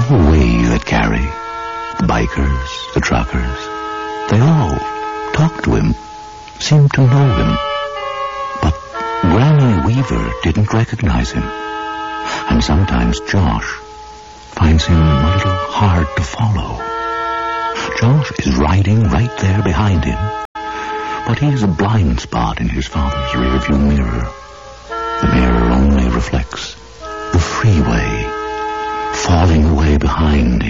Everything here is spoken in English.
we that carry, the bikers, the truckers, they all talk to him, seem to know him. But Granny Weaver didn't recognize him. And sometimes Josh finds him a little hard to follow. Josh is riding right there behind him, but he's a blind spot in his father's rearview mirror. The mirror only reflects the freeway falling away behind him.